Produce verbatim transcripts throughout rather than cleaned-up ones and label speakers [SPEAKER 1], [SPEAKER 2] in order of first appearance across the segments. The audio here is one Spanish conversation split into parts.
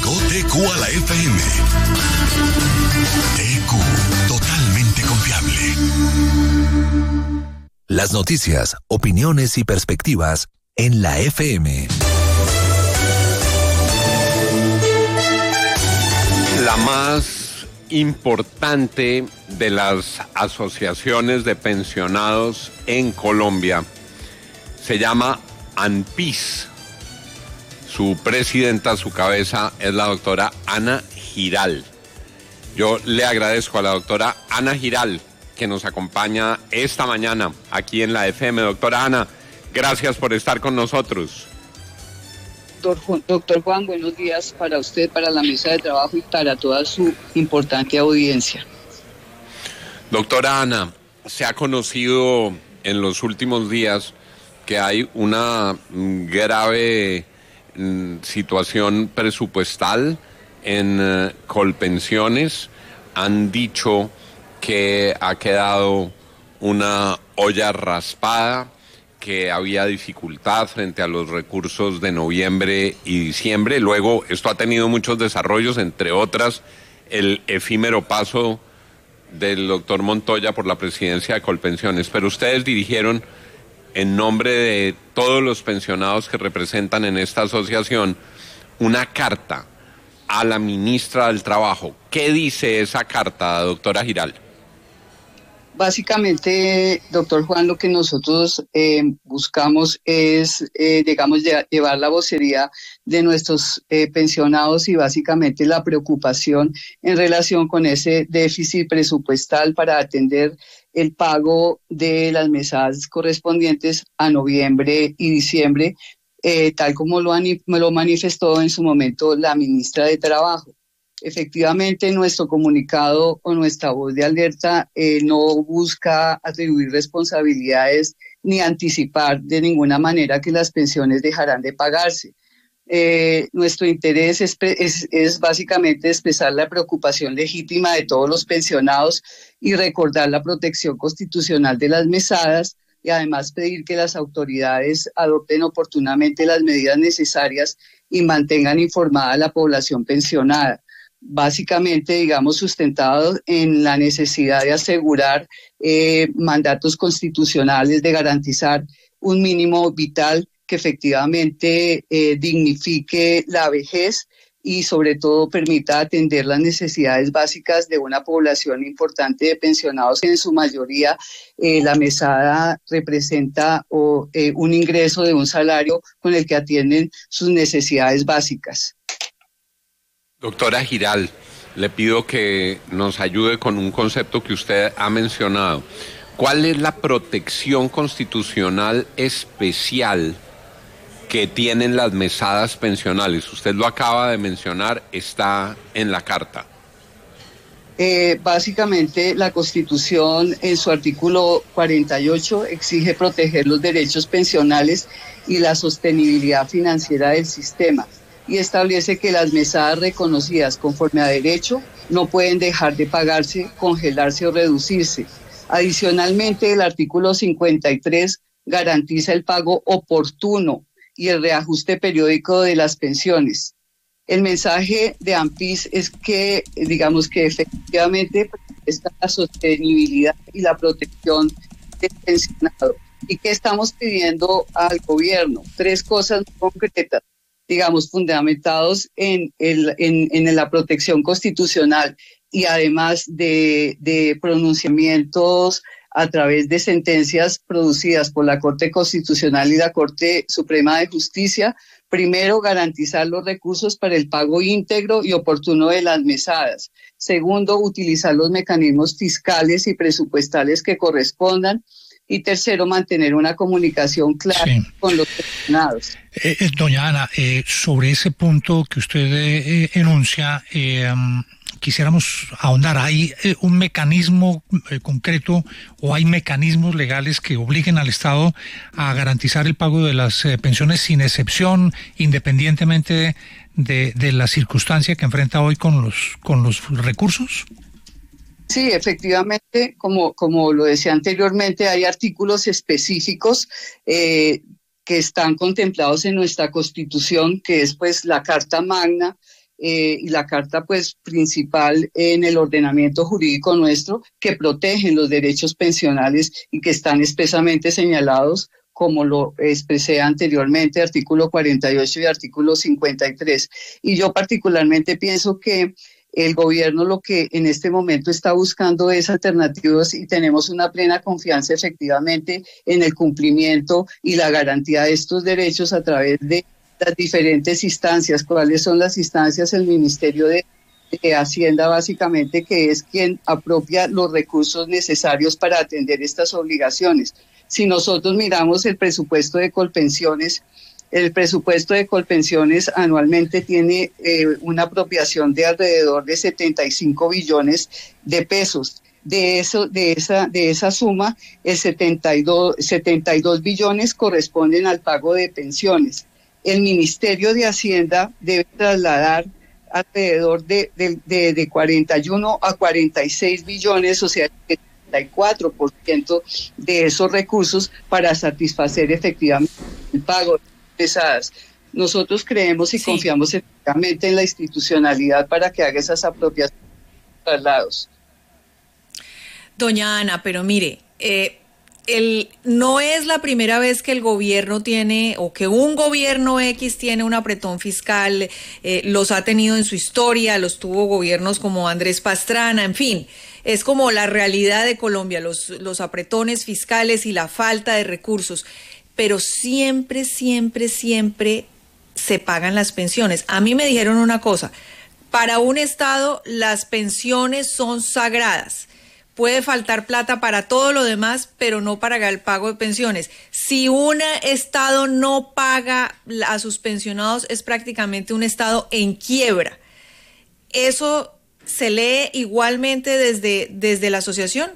[SPEAKER 1] Llegó T Q a la F M. T Q, totalmente confiable. Las noticias, opiniones y perspectivas en la F M.
[SPEAKER 2] La más importante de las asociaciones de pensionados en Colombia se llama ANPIS. Su presidenta, su cabeza, es la doctora Ana Giral. Yo le agradezco a la doctora Ana Giral que nos acompaña esta mañana aquí en la F M. Doctora Ana, gracias por estar con nosotros.
[SPEAKER 3] Doctor, doctor Juan, buenos días para usted, para la mesa de trabajo y para toda su importante audiencia.
[SPEAKER 2] Doctora Ana, se ha conocido en los últimos días que hay una grave mm, situación presupuestal en uh, Colpensiones. Han dicho que ha quedado una olla raspada, que había dificultad frente a los recursos de noviembre y diciembre. Luego, esto ha tenido muchos desarrollos, entre otras, el efímero paso del doctor Montoya por la presidencia de Colpensiones. Pero ustedes dirigieron, en nombre de todos los pensionados que representan en esta asociación, una carta a la ministra del Trabajo. ¿Qué dice esa carta, doctora Giral?
[SPEAKER 3] Básicamente, doctor Juan, lo que nosotros eh, buscamos es, eh, digamos, llevar la vocería de nuestros eh, pensionados y básicamente la preocupación en relación con ese déficit presupuestal para atender el pago de las mesadas correspondientes a noviembre y diciembre, eh, tal como lo, lo manifestó en su momento la ministra de Trabajo. Efectivamente, nuestro comunicado o nuestra voz de alerta eh, no busca atribuir responsabilidades ni anticipar de ninguna manera que las pensiones dejarán de pagarse. Eh, nuestro interés es, es, es básicamente expresar la preocupación legítima de todos los pensionados y recordar la protección constitucional de las mesadas y además pedir que las autoridades adopten oportunamente las medidas necesarias y mantengan informada a la población pensionada. Básicamente, digamos, sustentado en la necesidad de asegurar eh, mandatos constitucionales, de garantizar un mínimo vital que efectivamente eh, dignifique la vejez y sobre todo permita atender las necesidades básicas de una población importante de pensionados que en su mayoría eh, la mesada representa o, eh, un ingreso de un salario con el que atienden sus necesidades básicas.
[SPEAKER 2] Doctora Giral, le pido que nos ayude con un concepto que usted ha mencionado. ¿Cuál es la protección constitucional especial que tienen las mesadas pensionales? Usted lo acaba de mencionar, está en la carta.
[SPEAKER 3] Eh, básicamente, la Constitución, en su artículo cuarenta y ocho, exige proteger los derechos pensionales y la sostenibilidad financiera del sistema, y establece que las mesadas reconocidas conforme a derecho no pueden dejar de pagarse, congelarse o reducirse. Adicionalmente, el artículo cincuenta y tres garantiza el pago oportuno y el reajuste periódico de las pensiones. El mensaje de ANPIS es que, digamos que efectivamente está la sostenibilidad y la protección del pensionado. ¿Y qué estamos pidiendo al gobierno? Tres cosas concretas, digamos, fundamentados en, el, en, en la protección constitucional y además de, de pronunciamientos a través de sentencias producidas por la Corte Constitucional y la Corte Suprema de Justicia. Primero, garantizar los recursos para el pago íntegro y oportuno de las mesadas. Segundo, utilizar los mecanismos fiscales y presupuestales que correspondan. Y tercero, mantener una comunicación clara sí. con los pensionados.
[SPEAKER 4] Eh, eh, doña Ana, eh, sobre ese punto que usted eh, enuncia, eh, um, quisiéramos ahondar. ¿Hay eh, un mecanismo eh, concreto o hay mecanismos legales que obliguen al Estado a garantizar el pago de las eh, pensiones sin excepción, independientemente de, de la circunstancia que enfrenta hoy con los, con los recursos?
[SPEAKER 3] Sí, efectivamente, como, como lo decía anteriormente, hay artículos específicos eh, que están contemplados en nuestra Constitución, que es pues la Carta Magna, eh, y la carta pues principal en el ordenamiento jurídico nuestro que protegen los derechos pensionales y que están expresamente señalados, como lo expresé anteriormente, artículo cuarenta y ocho y artículo cincuenta y tres. Y yo particularmente pienso que el gobierno lo que en este momento está buscando es alternativas y tenemos una plena confianza efectivamente en el cumplimiento y la garantía de estos derechos a través de las diferentes instancias. ¿Cuáles son las instancias? El Ministerio de, de Hacienda, básicamente, que es quien apropia los recursos necesarios para atender estas obligaciones. Si nosotros miramos el presupuesto de Colpensiones, el presupuesto de Colpensiones anualmente tiene eh, una apropiación de alrededor de setenta y cinco billones de pesos. De eso, de esa, de esa suma, el setenta y dos, setenta y dos billones corresponden al pago de pensiones. El Ministerio de Hacienda debe trasladar alrededor de, de, de, de cuarenta y uno a cuarenta y seis billones, o sea, el setenta y cuatro por ciento de esos recursos para satisfacer efectivamente el pago de pesadas. Nosotros creemos y sí. confiamos efectivamente en la institucionalidad para que haga esas apropiaciones y traslados.
[SPEAKER 5] Doña Ana, pero mire, eh, el, no es la primera vez que el gobierno tiene, o que un gobierno X tiene un apretón fiscal, eh, los ha tenido en su historia, los tuvo gobiernos como Andrés Pastrana, en fin, es como la realidad de Colombia, los, los apretones fiscales y la falta de recursos. Pero siempre, siempre, siempre se pagan las pensiones. A mí me dijeron una cosa, para un Estado las pensiones son sagradas. Puede faltar plata para todo lo demás, pero no para el pago de pensiones. Si un Estado no paga a sus pensionados, es prácticamente un Estado en quiebra. ¿Eso se lee igualmente desde, desde la asociación?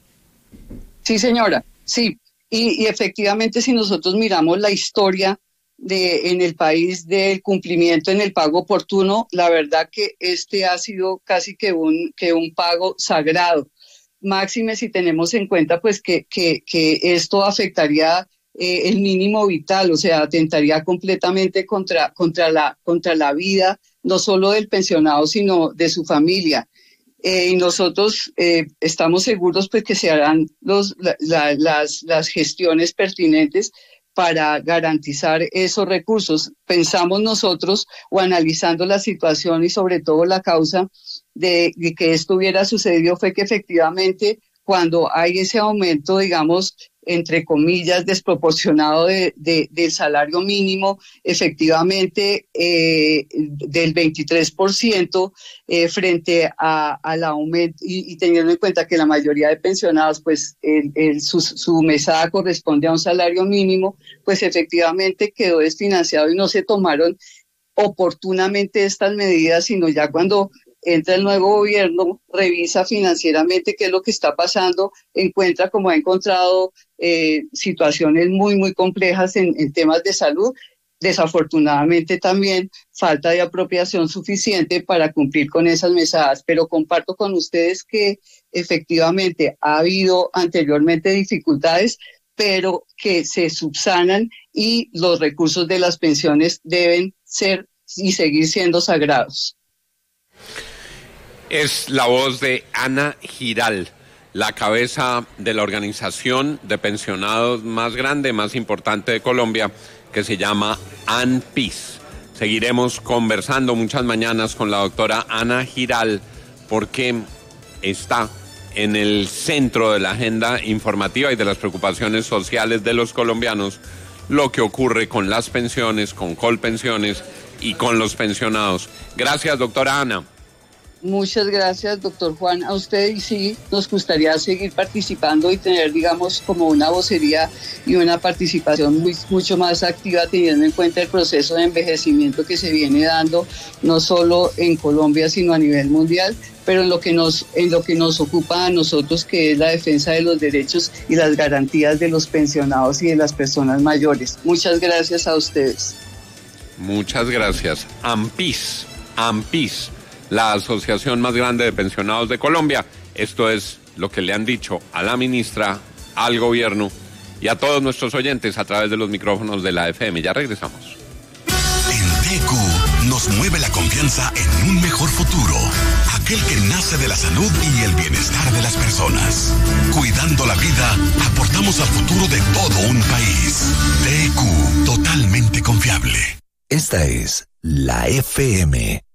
[SPEAKER 3] Sí, señora, sí. Y, y efectivamente, si nosotros miramos la historia de en el país del cumplimiento en el pago oportuno, la verdad que este ha sido casi que un, que un pago sagrado. Máxime si tenemos en cuenta pues que, que, que esto afectaría eh, el mínimo vital, o sea, atentaría completamente contra, contra, la, contra la vida, no solo del pensionado, sino de su familia. Eh, y nosotros eh, estamos seguros pues que se harán los, la, la, las, las gestiones pertinentes para garantizar esos recursos. Pensamos nosotros, o analizando la situación y sobre todo la causa de, de que esto hubiera sucedido, fue que efectivamente cuando hay ese aumento, digamos, entre comillas, desproporcionado de, de, del salario mínimo, efectivamente eh, del veintitrés por ciento eh, frente a, al aumento, y, y teniendo en cuenta que la mayoría de pensionados, pues el, el, su, su mesada corresponde a un salario mínimo, pues efectivamente quedó desfinanciado y no se tomaron oportunamente estas medidas, sino ya cuando entra el nuevo gobierno, revisa financieramente qué es lo que está pasando, encuentra como ha encontrado eh, situaciones muy, muy complejas en, en temas de salud. Desafortunadamente también falta de apropiación suficiente para cumplir con esas mesadas, pero comparto con ustedes que efectivamente ha habido anteriormente dificultades, pero que se subsanan y los recursos de las pensiones deben ser y seguir siendo sagrados.
[SPEAKER 2] Es la voz de Ana Giral, la cabeza de la organización de pensionados más grande, más importante de Colombia, que se llama ANPIS. Seguiremos conversando muchas mañanas con la doctora Ana Giral, porque está en el centro de la agenda informativa y de las preocupaciones sociales de los colombianos, lo que ocurre con las pensiones, con Colpensiones y con los pensionados. Gracias, doctora Ana.
[SPEAKER 3] Muchas gracias, doctor Juan, a usted, y sí, nos gustaría seguir participando y tener, digamos, como una vocería y una participación muy, mucho más activa, teniendo en cuenta el proceso de envejecimiento que se viene dando, no solo en Colombia, sino a nivel mundial, pero en lo que nos, en lo que nos ocupa a nosotros, que es la defensa de los derechos y las garantías de los pensionados y de las personas mayores. Muchas gracias a ustedes.
[SPEAKER 2] Muchas gracias. ANPIS, ANPIS. La asociación más grande de pensionados de Colombia. Esto es lo que le han dicho a la ministra, al gobierno y a todos nuestros oyentes a través de los micrófonos de la F M. Ya regresamos.
[SPEAKER 1] En T Q nos
[SPEAKER 6] nos mueve la confianza en un mejor futuro, aquel que nace de la salud y el bienestar de las personas. Cuidando la vida, aportamos al futuro de todo un país. T E Q, totalmente confiable.
[SPEAKER 1] Esta es la F M.